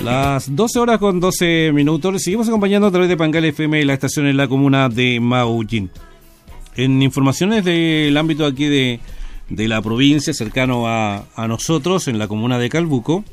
Las 12 horas con 12 minutos. Les seguimos acompañando a través de Pangal FM, la estación en la comuna de Maullín. En informaciones del ámbito aquí de la provincia, cercano a nosotros, en la comuna de Calbuco,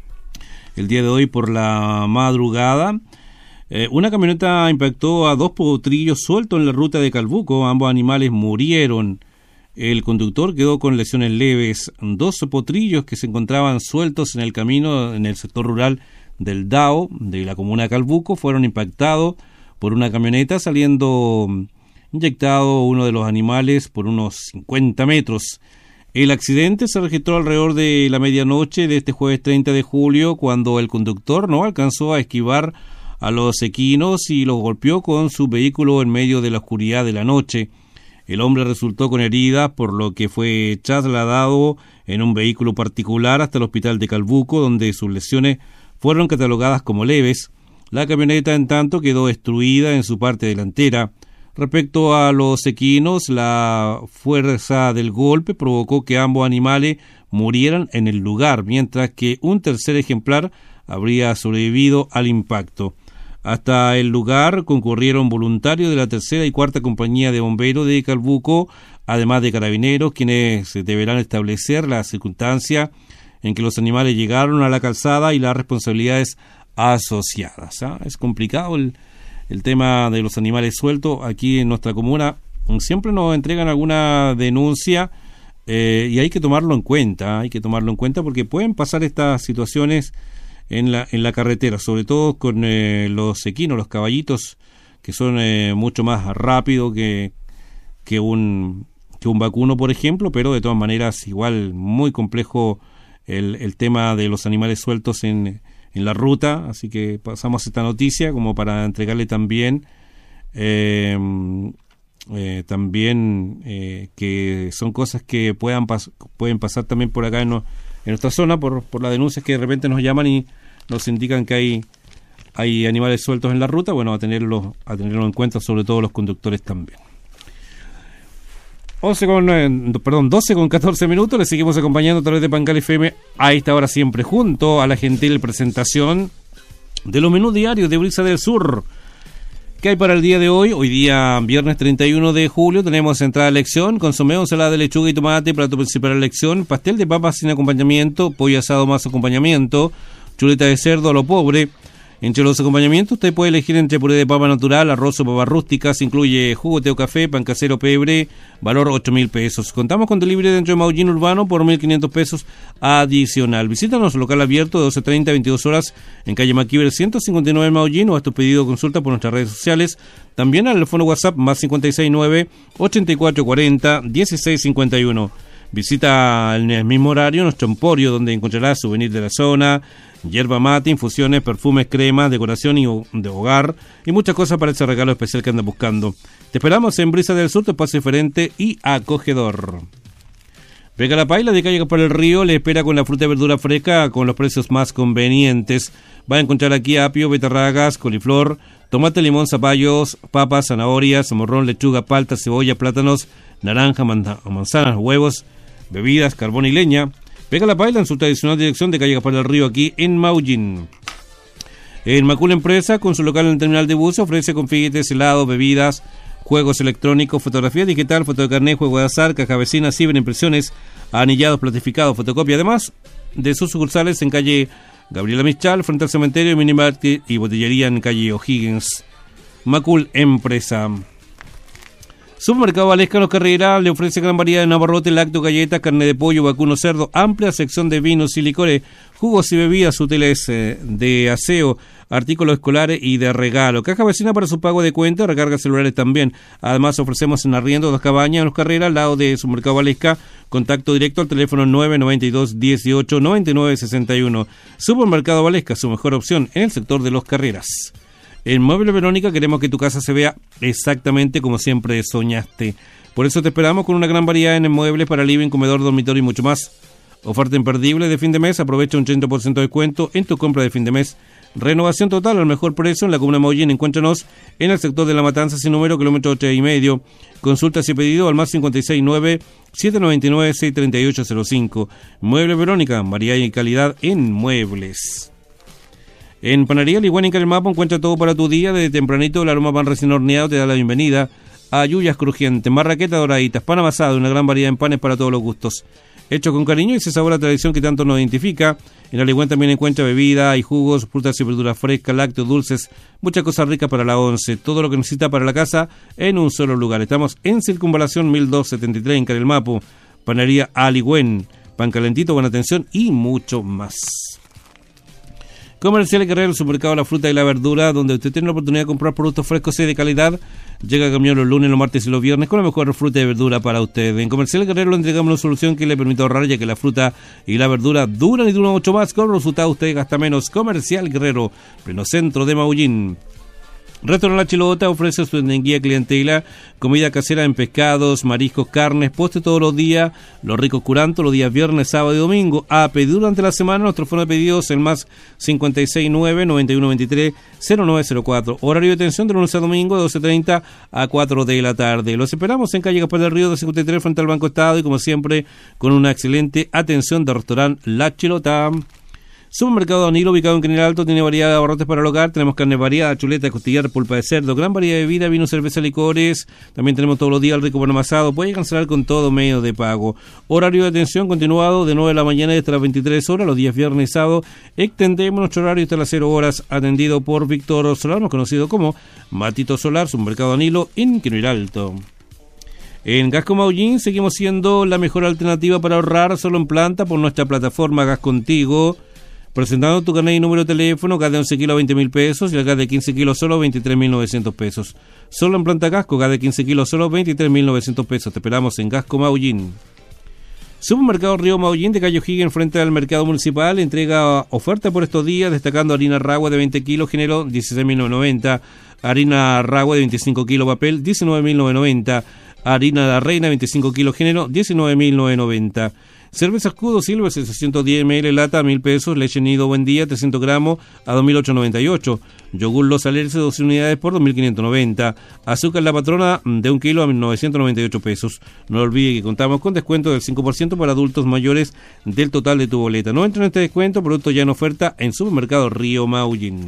el día de hoy por la madrugada, una camioneta impactó a dos potrillos sueltos en la ruta de Calbuco. Ambos animales murieron. El conductor quedó con lesiones leves. Dos potrillos que se encontraban sueltos en el camino en el sector rural del Dao, de la comuna de Calbuco, fueron impactados por una camioneta, saliendo inyectado uno de los animales por unos 50 metros. El accidente se registró alrededor de la medianoche de este jueves 30 de julio, cuando el conductor no alcanzó a esquivar a los equinos y los golpeó con su vehículo en medio de la oscuridad de la noche. El hombre resultó con heridas, por lo que fue trasladado en un vehículo particular hasta el hospital de Calbuco, donde sus lesiones fueron catalogadas como leves. La camioneta, en tanto, quedó destruida en su parte delantera. Respecto a los equinos, la fuerza del golpe provocó que ambos animales murieran en el lugar, mientras que un tercer ejemplar habría sobrevivido al impacto. Hasta el lugar concurrieron voluntarios de la tercera y cuarta compañía de bomberos de Calbuco, además de carabineros, quienes deberán establecer las circunstancias en que los animales llegaron a la calzada y las responsabilidades asociadas. Es complicado el tema de los animales sueltos. Aquí en nuestra comuna siempre nos entregan alguna denuncia y hay que tomarlo en cuenta, porque pueden pasar estas situaciones en la carretera, sobre todo con los equinos, los caballitos, que son mucho más rápidos que un vacuno, por ejemplo, pero de todas maneras igual muy complejo el tema de los animales sueltos en la ruta, así que pasamos esta noticia como para entregarle también que son cosas que pueden pasar también por acá en nuestra zona por las denuncias que de repente nos llaman y nos indican que hay animales sueltos en la ruta. Bueno, a tenerlo en cuenta, sobre todo los conductores también. 12 con 14 minutos, le seguimos acompañando a través de Pangal FM a esta hora, siempre junto a la gentil presentación de los menús diarios de Brisa del Sur. ¿Qué hay para el día de hoy? Hoy día, viernes 31 de julio, tenemos entrada a elección, consomé, ensalada de lechuga y tomate, plato principal a elección, pastel de papas sin acompañamiento, pollo asado más acompañamiento, chuleta de cerdo a lo pobre. Entre los acompañamientos usted puede elegir entre puré de papa natural, arroz o papas rústicas, incluye jugo, té o café, pan casero, pebre, valor 8.000 pesos. Contamos con delivery dentro de Maullín Urbano por 1.500 pesos adicional. Visítanos, local abierto de 12:30 a 22 horas en calle Maquiver 159 en Maullín, o haz tu pedido o consulta por nuestras redes sociales. También al teléfono WhatsApp más 569-8440-1651. Visita en el mismo horario nuestro emporio, donde encontrarás souvenirs de la zona, yerba mate, infusiones, perfumes, cremas, decoración y de hogar y muchas cosas para ese regalo especial que andas buscando. Te esperamos en Brisa del Sur, tu espacio diferente y acogedor. Vega La Paila de Calle Gaspar del Río le espera con la fruta y verdura fresca con los precios más convenientes. Va a encontrar aquí apio, betarragas, coliflor, tomate, limón, zapallos, papas, zanahorias, morrón, lechuga, palta, cebolla, plátanos, naranja, manzanas, huevos, bebidas, carbón y leña. Vega La Paila en su tradicional dirección de Calle Gaspar del Río, aquí en Maullín. El Macul Empresa, con su local en el terminal de bus, ofrece confites, helados, bebidas, juegos electrónicos, fotografía digital, foto de carnet, juego de azar, caja vecina, ciberimpresiones, anillados, platificados, fotocopia, además de sus sucursales en calle Gabriela Michal, frente al cementerio, minimarket y botillería en calle O'Higgins. Macul Empresa. Supermercado Valesca Los Carreras le ofrece gran variedad de abarrotes, lácteos, galletas, carne de pollo, vacuno, cerdo, amplia sección de vinos y licores, jugos y bebidas, útiles de aseo, artículos escolares y de regalo. Caja vecina para su pago de cuenta, recargas celulares también. Además ofrecemos en arriendo 2 cabañas en Los Carreras, al lado de Supermercado Valesca. Contacto directo al teléfono 992 18 99 61. Supermercado Valesca, su mejor opción en el sector de Los Carreras. En Mueble Verónica queremos que tu casa se vea exactamente como siempre soñaste. Por eso te esperamos con una gran variedad en muebles para living, comedor, dormitorio y mucho más. Oferta imperdible de fin de mes, aprovecha un 30% de descuento en tu compra de fin de mes. Renovación total al mejor precio en la comuna de Maullín. Encuéntranos en el sector de La Matanza, sin número, kilómetro 3,5. Consultas y pedido al más 569-799-63805. Mueble Verónica, variedad y calidad en muebles. En Panadería Liguán en Carelmapo encuentra todo para tu día. Desde tempranito el aroma pan recién horneado te da la bienvenida a yuyas crujientes, marraquetas doraditas, pan amasado y una gran variedad en panes para todos los gustos. Hecho con cariño y ese sabor a tradición que tanto nos identifica. En Aligüen también encuentra bebida y jugos, frutas y verduras frescas, lácteos, dulces, muchas cosas ricas para la once. Todo lo que necesita para la casa en un solo lugar. Estamos en Circunvalación 1273 en Carelmapo. Panadería Aligüen. Pan calentito, buena atención y mucho más. Comercial Guerrero, el supermercado de la fruta y la verdura, donde usted tiene la oportunidad de comprar productos frescos y de calidad. Llega a camión los lunes, los martes y los viernes con la mejor fruta y verdura para usted. En Comercial Guerrero le entregamos una solución que le permite ahorrar, ya que la fruta y la verdura duran y duran mucho más. Con resultado usted gasta menos. Comercial Guerrero, pleno centro de Maullín. Restaurante La Chilota ofrece su guía clientela, comida casera en pescados, mariscos, carnes, postres todos los días, los ricos curantos los días viernes, sábado y domingo. A pedir durante la semana, nuestro fono de pedidos el más 569-9123-0904. Horario de atención de lunes a domingo de 12:30 a 4 de la tarde. Los esperamos en calle Gaspar del Río 253 frente al Banco Estado y como siempre con una excelente atención del restaurante La Chilota. Supermercado Danilo, ubicado en Canil Alto, tiene variedad de abarrotes para el hogar. Tenemos carne variada, chuleta, costillar, pulpa de cerdo, gran variedad de bebida, vino, cerveza, licores. También tenemos todos los días el rico pan amasado. Puede cancelar con todo medio de pago. Horario de atención continuado de 9 de la mañana hasta las 23 horas, los días viernes y sábado. Extendemos nuestro horario hasta las 0 horas, atendido por Víctor Solar, más conocido como Matito Solar, Supermercado Danilo, en Canil Alto. En Gasco Maullín seguimos siendo la mejor alternativa para ahorrar solo en planta por nuestra plataforma Gas Contigo. Presentando tu carnet y número de teléfono, gas de 11 kilos 20.000 pesos y el gas de 15 kilos solo 23.900 pesos. Solo en planta Gasco, gas de 15 kilos solo 23.900 pesos. Te esperamos en Gasco Maullín. Supermercado Río Maullín de Cayo Higgins frente al mercado municipal entrega oferta por estos días, destacando harina Ragua de 20 kilos, género 16.990, harina Ragua de 25 kilos, papel 19.990, harina La Reina 25 kilos, género 19.990. Cerveza Escudo Silver 610 ml lata a 1.000 pesos, leche nido Buen Día 300 gramos a 2.898, yogur Los Alerce 12 unidades por 2.590, azúcar La Patrona de 1 kilo a 998 pesos. No olvide que contamos con descuento del 5% para adultos mayores del total de tu boleta. No entra en este descuento, producto ya en oferta en Supermercado Río Maullín.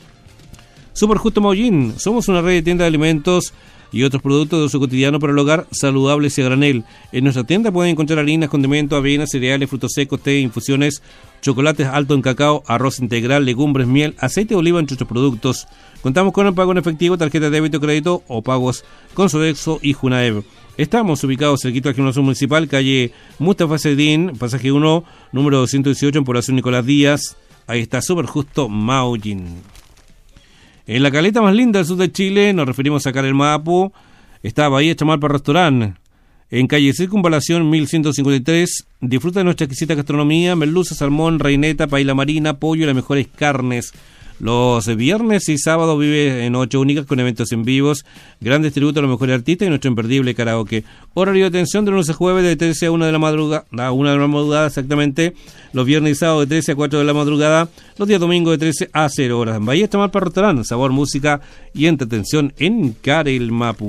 Super Justo Maullín, somos una red de tiendas de alimentos y otros productos de uso cotidiano para el hogar saludables y a granel. En nuestra tienda pueden encontrar harinas, condimentos, avenas, cereales, frutos secos, té, infusiones, chocolates alto en cacao, arroz integral, legumbres, miel, aceite de oliva, entre otros productos. Contamos con el pago en efectivo, tarjeta de débito, crédito o pagos con Sodexo y Junaev. Estamos ubicados cerquita del Gimnasio Municipal, calle Mustafa Sedín, pasaje 1, número 218 en población Nicolás Díaz. Ahí está Super Justo Maullín. En la caleta más linda del sur de Chile, nos referimos a Carelmapo, está Bahía Chamalpa Restaurant. En calle Circunvalación 1153, disfruta de nuestra exquisita gastronomía, merluza, salmón, reineta, paella marina, pollo y las mejores carnes. Los viernes y sábados vive en noches únicas con eventos en vivos, grandes tributos a los mejores artistas y nuestro imperdible karaoke. Horario de atención de lunes a jueves de 13 a 1 de la madrugada, exactamente. Los viernes y sábados de 13 a 4 de la madrugada, los días domingos de 13 a 0 horas. En Bahía Chamalpa Restaurant, sabor, música y entretención en Carelmapo.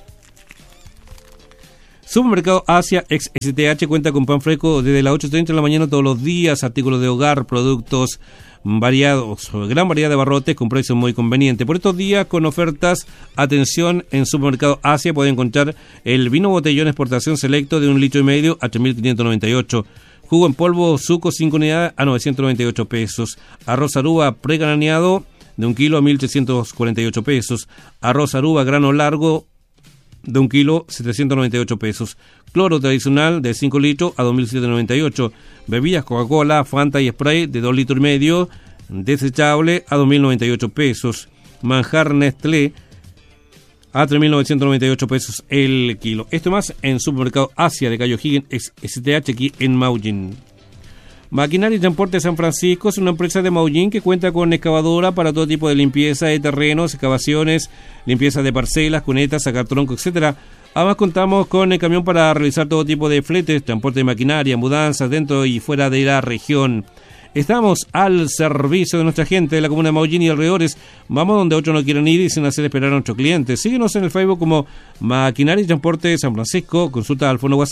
Supermercado Asia ex STH cuenta con pan fresco desde las 8:30 de la mañana todos los días, artículos de hogar, productos variados, gran variedad de barrotes con precios muy convenientes. Por estos días con ofertas, atención, en Supermercado Asia pueden encontrar el vino botellón exportación selecto de 1,5 litros a 3.598. Jugo en polvo Suco 5 unidades a 998 pesos. Arroz Aruba pregraneado de 1 kilo a 1.348 pesos. Arroz Aruba grano largo de 1 kilo, 798 pesos. Cloro tradicional de 5 litros a 2.798. Bebidas Coca-Cola, Fanta y Spray de 2,5 litros, desechable a 2.098 pesos. Manjar Nestlé a 3.998 pesos el kilo. Esto más en Supermercado Asia de Cayo Higgins STH aquí en Maullín. Maquinaria y Transporte San Francisco es una empresa de Maullín que cuenta con excavadora para todo tipo de limpieza de terrenos, excavaciones, limpieza de parcelas, cunetas, sacar tronco, etcétera. Además contamos con el camión para realizar todo tipo de fletes, transporte de maquinaria, mudanzas dentro y fuera de la región. Estamos al servicio de nuestra gente de la comuna de Maullín y alrededores. Vamos donde otros no quieren ir y sin hacer esperar a nuestros clientes. Síguenos en el Facebook como Maquinaria y Transporte San Francisco. Consulta al fono WhatsApp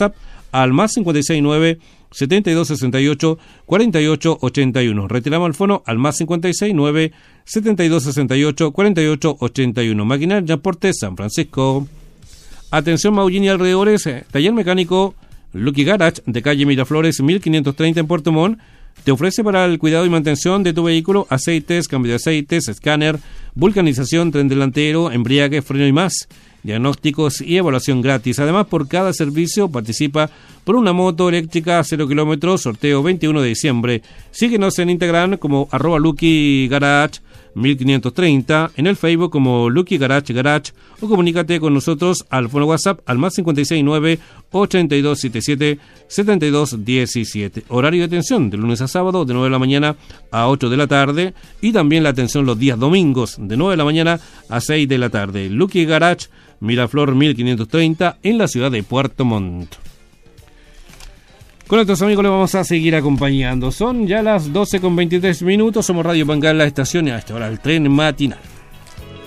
al más 569 7268 4881. Retiramos el fono al más 569 7268 4881. Maquinaria Transporte San Francisco. Atención Maullín y alrededores, taller mecánico Lucky Garage de calle Miraflores 1530 en Puerto Montt. Te ofrece para el cuidado y mantención de tu vehículo aceites, cambio de aceites, escáner, vulcanización, tren delantero, embriague, freno y más. Diagnósticos y evaluación gratis. Además, por cada servicio participa por una moto eléctrica a 0 kilómetros, sorteo 21 de diciembre. Síguenos en Instagram como @LuckyGarage 1530, en el Facebook como Lucky Garage Garage, o comunícate con nosotros al fono WhatsApp al más 569 8277 7217. Horario de atención de lunes a sábado de 9 de la mañana a 8 de la tarde, y también la atención los días domingos de 9 de la mañana a 6 de la tarde. Lucky Garage Miraflor 1530 en la ciudad de Puerto Montt. Con nuestros amigos les vamos a seguir acompañando. Son ya las 12:23 minutos. Somos Radio Pangal, la estación, y hasta ahora el tren matinal.